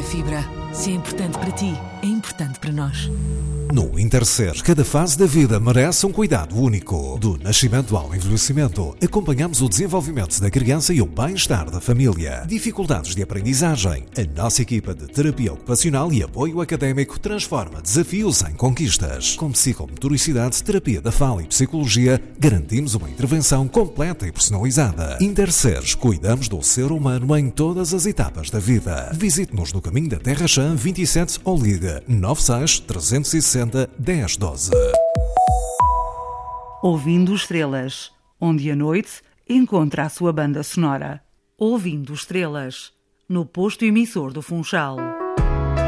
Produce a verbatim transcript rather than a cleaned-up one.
fibra. Se é importante para ti, é importante para nós. No Interser, cada fase da vida merece um cuidado único. Do nascimento ao envelhecimento, acompanhamos o desenvolvimento da criança e o bem-estar da família. Dificuldades de aprendizagem. A nossa equipa de terapia ocupacional e apoio académico transforma desafios em conquistas. Com psicomotoricidade, terapia da fala e psicologia, garantimos uma intervenção completa e personalizada. Interseres, cuidamos do ser humano em todas as etapas da vida. Visite-nos no Caminho da Terra Chã vinte e sete ou ligue nove seis, trezentos e sessenta, dez doze. Ouvindo Estrelas, onde a noite encontra a sua banda sonora. Ouvindo Estrelas, no posto emissor do Funchal.